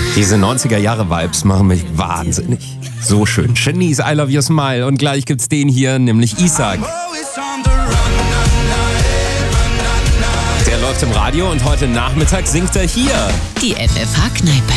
Diese 90er-Jahre-Vibes machen mich wahnsinnig. So schön. Shanice, I Love Your Smile. Und gleich gibt's den hier, nämlich Isaac. Der läuft im Radio und heute Nachmittag singt er hier. Die FFH-Kneipe.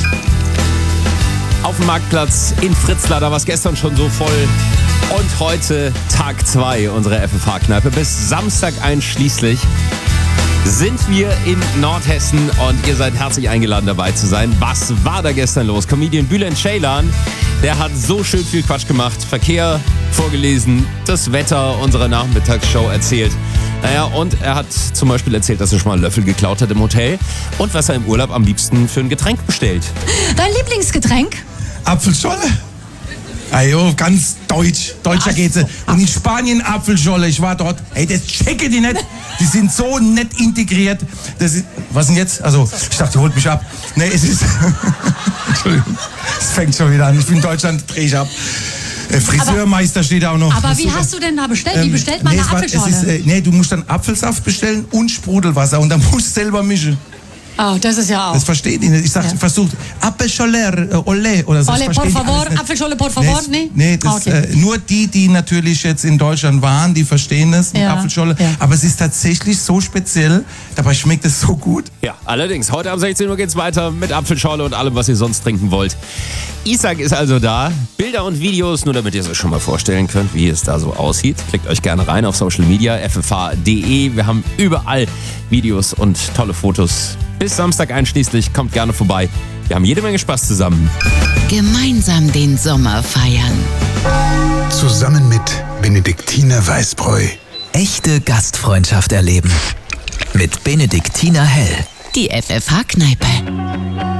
Auf dem Marktplatz in Fritzlar, da war es gestern schon so voll. Und heute Tag 2 unserer FFH-Kneipe. Bis Samstag einschließlich sind wir in Nordhessen und ihr seid herzlich eingeladen, dabei zu sein. Was war da gestern los? Comedian Bülent Ceylan, der hat so schön viel Quatsch gemacht. Verkehr vorgelesen, das Wetter unserer Nachmittagsshow erzählt. Naja, und er hat zum Beispiel erzählt, dass er schon mal Löffel geklaut hat im Hotel und was er im Urlaub am liebsten für ein Getränk bestellt. Dein Lieblingsgetränk? Apfelscholle. Ajo, ganz deutsch. Deutscher geht's. Und in Spanien Apfelscholle. Ich war dort. Ey, das checke die nicht. Die sind so nett integriert. Das ist, was denn jetzt? Also, ich dachte, die holt mich ab. Nee, es ist... Entschuldigung. Es fängt schon wieder an. Ich bin in Deutschland, dreh ich ab. Friseurmeister steht da auch noch. Aber wie hast du denn da bestellt? Wie bestellt man eine Apfelscholle? Du musst dann Apfelsaft bestellen und Sprudelwasser. Und dann musst du selber mischen. Oh, das ist ja auch. Das versteht ihr nicht. Ich sag, versucht Apfelscholle, ole oder so. Ole, por favor, Apfelscholle, por favor, nee, das, okay. Nur die natürlich jetzt in Deutschland waren, die verstehen das mit Apfelscholle. Ja. Aber es ist tatsächlich so speziell, dabei schmeckt es so gut. Ja, allerdings, heute ab 16 Uhr geht's weiter mit Apfelscholle und allem, was ihr sonst trinken wollt. Isaac ist also da. Bilder und Videos, nur damit ihr es euch schon mal vorstellen könnt, wie es da so aussieht. Klickt euch gerne rein auf Social Media, ffh.de. Wir haben überall Videos und tolle Fotos. Bis Samstag einschließlich, kommt gerne vorbei. Wir haben jede Menge Spaß zusammen. Gemeinsam den Sommer feiern. Zusammen mit Benediktiner Weißbräu. Echte Gastfreundschaft erleben. Mit Benediktiner Hell. Die FFH-Kneipe.